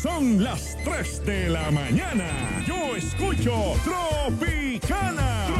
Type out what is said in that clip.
Son las 3 de la mañana. Yo escucho Tropicana.